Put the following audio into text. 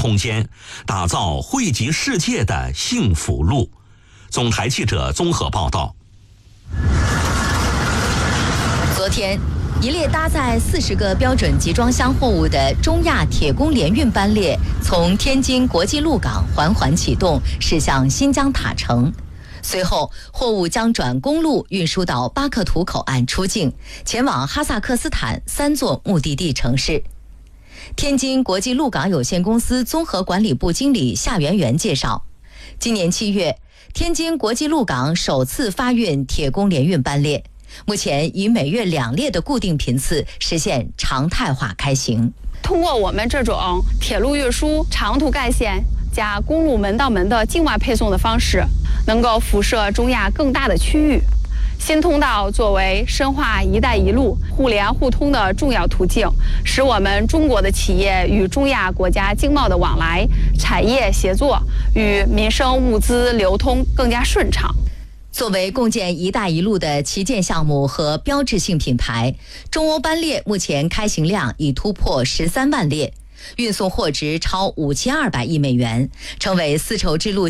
空间，打造惠及世界的幸福路。总台记者综合报道。 昨天，一列搭载40个标准集装箱货物的中亚铁工联运班列从天津国际陆港缓缓启动，驶向新疆塔城。随后，货物将转公路运输到巴克图口岸出境，前往哈萨克斯坦3座目的地城市。天津国际陆港有限公司综合管理部经理夏媛媛介绍，今年7月，天津国际陆港首次发运铁工联运班列。目前以每月2列的固定频次实现常态化开行。 通过我们这种铁路运输长途干线加公路门到门的境外配送的方式，能够辐射中亚更大的区域。新通道作为深化“一带一路”互联互通的重要途径，使我们中国的企业与中亚国家经贸的往来、产业协作与民生物资流通更加顺畅。 作为共建“一带一路”的旗舰项目和标志性品牌，中欧班列目前开行量已突破13万列，运送货值超5200亿美元，成为丝绸之路